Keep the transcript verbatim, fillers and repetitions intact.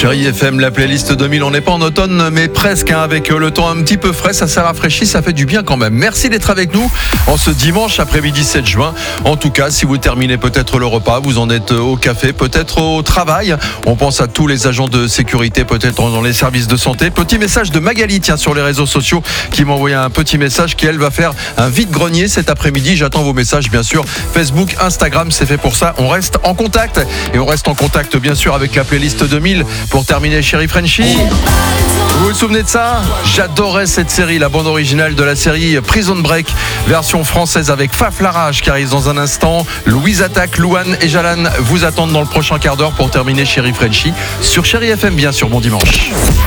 Chérie F M, la playlist deux mille, on n'est pas en automne mais presque, hein, avec le temps un petit peu frais, ça s'est rafraîchi, ça fait du bien quand même. Merci d'être avec nous en ce dimanche après-midi sept juin. En tout cas, si vous terminez peut-être le repas, vous en êtes au café, peut-être au travail. On pense à tous les agents de sécurité, peut-être dans les services de santé. Petit message de Magali, tiens, sur les réseaux sociaux, qui m'a envoyé un petit message qui, elle, va faire un vide-grenier cet après-midi. J'attends vos messages, bien sûr. Facebook, Instagram, c'est fait pour ça. On reste en contact. Et on reste en contact, bien sûr, avec la playlist deux mille. Pour terminer, Chérie Frenchie, vous vous souvenez de ça? J'adorais cette série, la bande originale de la série Prison Break, version française avec Faf Larage qui arrive dans un instant. Louise Attaque, Louane et Jalan vous attendent dans le prochain quart d'heure pour terminer Chérie Frenchie sur Chérie F M, bien sûr. Bon dimanche.